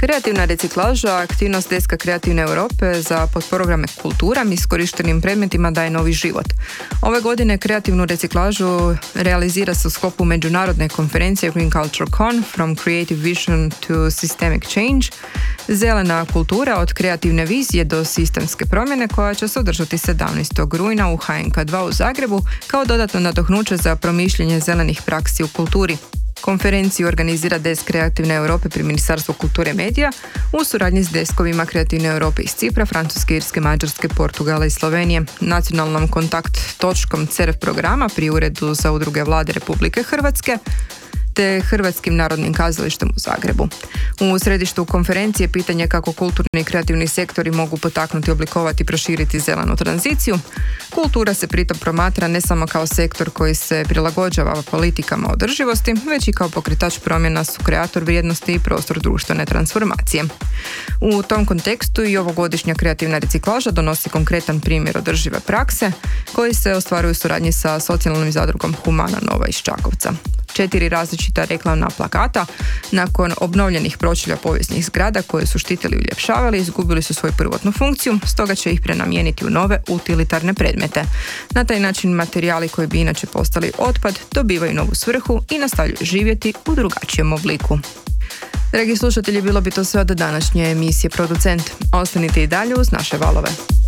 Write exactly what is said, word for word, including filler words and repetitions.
Kreativna reciklaža, aktivnost Deska Kreativne Europe za podprograme kultura iskorištenim predmetima daje novi život. Ove godine kreativnu reciklažu realizira se u sklopu međunarodne konferencije Green Culture Con From Creative Vision to Systemic Change, zelena kultura od kreativne vizije do sistemske promjene, koja će se održati sedamnaestog rujna u H N K dva u Zagrebu kao dodatno nadahnuće za promišljanje zelenih praksi u kulturi. Konferenciju organizira Desk Kreativne Europe pri Ministarstvu kulture i medija u suradnji s deskovima Kreativne Europe iz Cipra, Francuske, Irske, Mađarske, Portugala i Slovenije, nacionalnom kontakt točkom C E R F programa pri Uredu za udruge Vlade Republike Hrvatske te Hrvatskim narodnim kazalištem u Zagrebu. U središtu konferencije pitanje kako kulturni i kreativni sektori mogu potaknuti, oblikovati i proširiti zelenu tranziciju. Kultura se pritom promatra ne samo kao sektor koji se prilagođava politikama održivosti, već i kao pokretač promjena, sukreator vrijednosti i prostor društvene transformacije. U tom kontekstu i ovogodišnja kreativna reciklaža donosi konkretan primjer održive prakse koji se ostvaruju u suradnji sa socijalnom zadrugom Humana Nova iz Čakovca. Četiri različita reklamna plakata nakon obnovljenih pročelja povijesnih zgrada koje su štitili i uljepšavali izgubili su svoju prvotnu funkciju, stoga će ih prenamijeniti u nove utilitarne predmete. Na taj način materijali koji bi inače postali otpad dobivaju novu svrhu i nastavljaju živjeti u drugačijem obliku. Dragi slušatelji, bilo bi to sve od današnje emisije Producent. Ostanite i dalje uz naše valove.